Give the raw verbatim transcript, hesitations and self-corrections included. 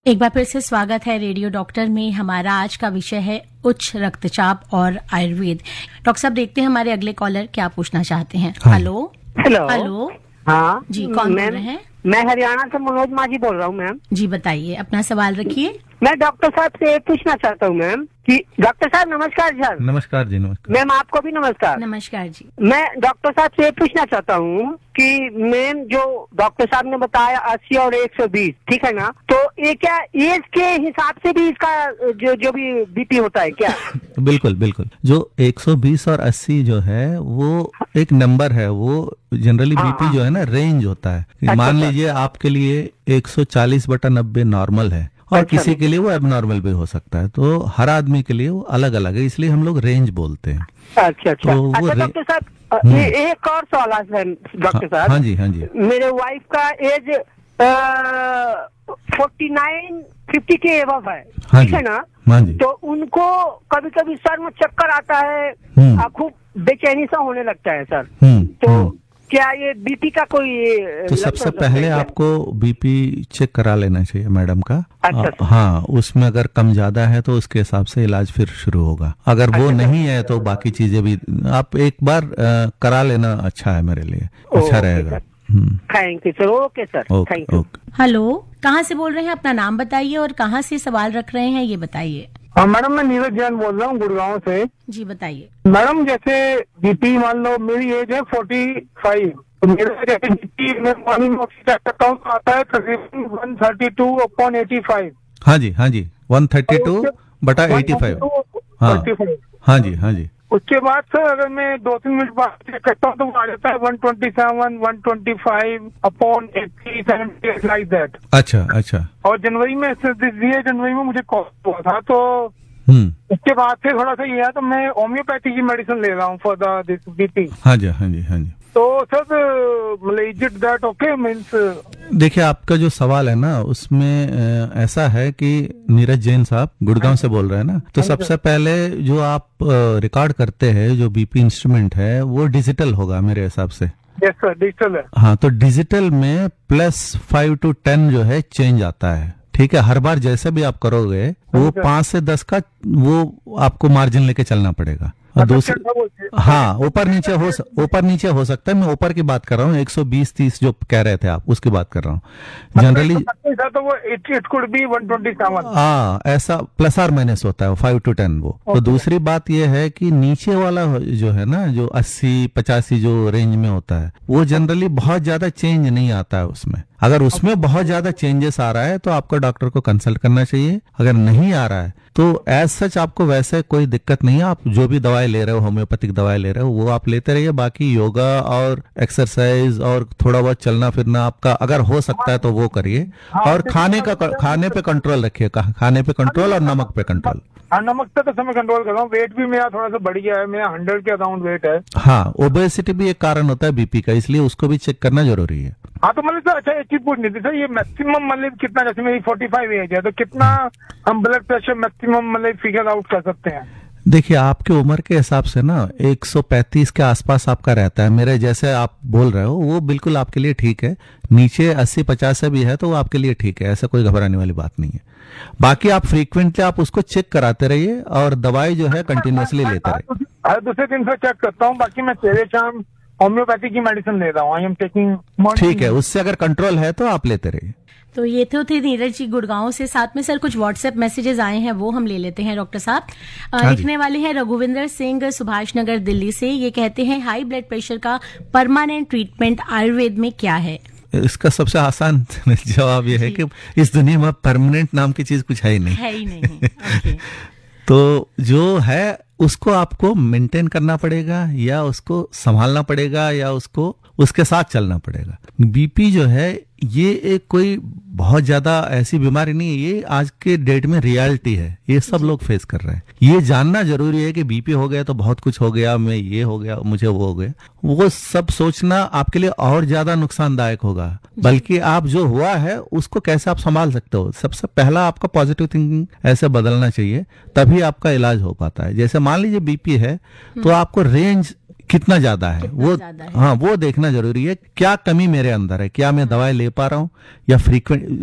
एक बार फिर से स्वागत है रेडियो डॉक्टर में। हमारा आज का विषय है उच्च रक्तचाप और आयुर्वेद। डॉक्टर साहब, देखते हैं हमारे अगले कॉलर क्या पूछना चाहते हैं। हेलो हेलो हेलो हाँ जी, कौन बोल रहे हैं? मैं हरियाणा से मनोज माझी बोल रहा हूँ मैम। जी बताइए, अपना सवाल रखिए। मैं डॉक्टर साहब से ये पूछना चाहता हूँ मैम कि डॉक्टर साहब नमस्कार सर। नमस्कार जी। नमस्कार मैम, आपको भी नमस्कार। नमस्कार जी। मैं डॉक्टर साहब से ये पूछना चाहता हूँ कि मैम जो डॉक्टर साहब ने बताया अस्सी और एक सौ बीस, ठीक है ना, तो ये क्या एज के हिसाब से भी इसका जो जो भी बीपी होता है क्या? बिल्कुल बिल्कुल। जो एक सौ बीस और अस्सी जो है वो एक नंबर है, वो जनरली हाँ, बीपी हाँ। जो है ना रेंज होता है। अच्छा, मान अच्छा। लीजिए आपके लिए एक सौ चालीस बटा नब्बे नॉर्मल है और अच्छा। किसी के लिए वो एबनॉर्मल भी हो सकता है, तो हर आदमी के लिए वो अलग अलग है, इसलिए हम लोग रेंज बोलते हैं। अच्छा अच्छा तो वो अच्छा रे- डॉक्टर साहब, अ, हम्म। ये एक और सवाल है डॉक्टर साहब। हाँ जी हाँ जी। मेरे वाइफ का एज फोर्टी नाइन फिफ्टी के एबव है, हाँ ठीक जी। है ना, हाँ जी। तो उनको कभी कभी सर में चक्कर आता है, हम्म। आ, खूब बेचैनी सा होने लगता है सर। हम्म, तो हम्म। क्या ये बीपी का कोई तो लक्षण सबसे होता पहले है क्या? आपको बीपी चेक करा लेना चाहिए मैडम का। अच्छा, आ, अच्छा। हाँ, उसमें अगर कम ज्यादा है तो उसके हिसाब से इलाज फिर शुरू होगा। अगर वो अच्छा, नहीं है तो बाकी चीजें भी आप एक बार आ, करा लेना अच्छा है मेरे लिए, अच्छा ओके रहेगा। Sir. Hmm, thank you sir. Okay sir, okay thank you. Okay. Hello, कहाँ से बोल रहे हैं? अपना नाम बताइए और कहाँ से सवाल रख रहे हैं ये बताइए। हाँ मैडम, मैं नीरज जैन बोल रहा हूँ गुड़गांव से। जी बताइए। मैडम, जैसे बीपी मान लो मेरी एज है फोर्टी फाइव, तो मेरा जैसे बीपी मैं मॉर्निंग में चेक करता हूँ तो आता है तकरीबन one thirty two upon eighty five. हाँ जी हाँ जी, वन थर्टी टू बटा एटी फाइव। हाँ हाँ जी हाँ जी। उसके बाद सर अगर मैं दो तीन मिनट बाद चेक करता हूँ तो वो आ जाता है one twenty seven, one twenty five upon eighty, seventy like that. अच्छा अच्छा। और जनवरी में दिस जनवरी में मुझे कॉल हुआ था, तो हम्म। उसके बाद से थोड़ा सा ये है, तो मैं होम्योपैथी की मेडिसिन ले रहा हूँ फॉर द दिस बीपी। हाँ जी हाँ जी हाँ जी। तो सर मतलब is it that okay means? देखिए, आपका जो सवाल है ना उसमें अ, ऐसा है कि नीरज जैन साहब गुड़गांव से बोल रहे हैं ना, तो सबसे पहले जो आप रिकॉर्ड करते हैं जो बीपी इंस्ट्रूमेंट है वो डिजिटल होगा मेरे हिसाब से। यस सर, डिजिटल है। हाँ, तो डिजिटल में प्लस फाइव टू टेन जो है चेंज आता है, ठीक है। हर बार जैसे भी आप करोगे वो पांच से दस का वो आपको मार्जिन लेके चलना पड़ेगा। और दूसरी, हाँ, ऊपर नीचे हो ऊपर नीचे हो सकता है। मैं ऊपर की बात कर रहा हूँ, एक सौ बीस तीस जो कह रहे थे आप उसकी बात कर रहा हूँ। जनरली तो वो it could be one twenty seven. हाँ, ऐसा प्लस आर माइनस होता है फाइव टू टेन वो। तो दूसरी बात ये है कि नीचे वाला जो है ना, जो अस्सी पचासी जो रेंज में होता है, वो जनरली बहुत ज्यादा चेंज नहीं आता है उसमें। अगर उसमें बहुत ज्यादा चेंजेस आ रहा है तो आपको डॉक्टर को कंसल्ट करना चाहिए। अगर नहीं आ रहा है तो एज सच आपको वैसे कोई दिक्कत नहीं है। आप जो भी दवाई ले रहे हो, होम्योपैथिक दवाई ले रहे हो, वो आप लेते रहिए। बाकी योगा और एक्सरसाइज और थोड़ा बहुत चलना फिरना आपका अगर हो सकता है तो वो करिए। और खाने का खाने पे कंट्रोल रखिए, खाने पे कंट्रोल और नमक पे कंट्रोल। हाँ, नमक पे तो समय कंट्रोल कर रहा हूँ। वेट भी मेरा थोड़ा सा बढ़ गया है, मेरा हंड्रेड के अराउंड वेट है। हाँ, ओबेसिटी भी एक कारण होता है बीपी का, इसलिए उसको भी चेक करना जरूरी है। हाँ, तो मतलब सर अच्छा एक चीज पूछनी थी सर, ये मैक्सिमम मतलब कितना, जैसे मेरी फोर्टी फाइव एज है, तो कितना हम ब्लड प्रेशर मैक्सिमम मतलब फिगर आउट कर सकते हैं? देखिए, आपके उम्र के हिसाब से ना एक सौ पैंतीस के आसपास आपका रहता है। मेरे जैसे आप बोल रहे हो वो बिल्कुल आपके लिए ठीक है। नीचे अस्सी पचास से भी है तो वो आपके लिए ठीक है, ऐसा कोई घबराने वाली बात नहीं है। बाकी आप फ्रीक्वेंटली आप उसको चेक कराते रहिए और दवाई जो है कंटिन्यूअसली लेते रहिए। हर दूसरे दिन से चेक करता हूँ, बाकी मैं सवेरे शाम होम्योपैथी की मेडिसिन ले रहा हूँ। I am taking. ठीक है, उससे अगर कंट्रोल है तो आप लेते रहिए। तो ये तो थे नीरज जी गुड़गांव से। साथ में सर कुछ व्हाट्सएप मैसेजेस आए हैं, वो हम ले लेते हैं डॉक्टर साहब। हाँ, लिखने वाले हैं रघुविंदर सिंह सुभाष नगर दिल्ली से। ये कहते हैं हाई ब्लड प्रेशर का परमानेंट ट्रीटमेंट आयुर्वेद में क्या है? इसका सबसे आसान जवाब ये है कि इस दुनिया में परमानेंट नाम की चीज कुछ है ही नहीं। है ही नहीं। ओके। तो जो है उसको आपको मेंटेन करना पड़ेगा या उसको संभालना पड़ेगा या उसको उसके साथ चलना पड़ेगा। बीपी जो है ये एक कोई बहुत ज्यादा ऐसी बीमारी नहीं है, ये आज के डेट में रियलिटी है, ये सब लोग फेस कर रहे हैं। ये जानना जरूरी है कि बीपी हो गया तो बहुत कुछ हो गया, मैं ये हो गया, मुझे वो हो गया, वो सब सोचना आपके लिए और ज्यादा नुकसानदायक होगा। बल्कि आप जो हुआ है उसको कैसे आप संभाल सकते हो, सबसे पहला आपका पॉजिटिव थिंकिंग ऐसे बदलना चाहिए, तभी आपका इलाज हो पाता है। जैसे मान लीजिए बीपी है तो आपको रेंज कितना ज्यादा है कितना वो ज्यादा है। हाँ, वो देखना जरूरी है। क्या कमी मेरे अंदर है, क्या मैं दवाई ले पा रहा हूँ या फ्रीक्वेंट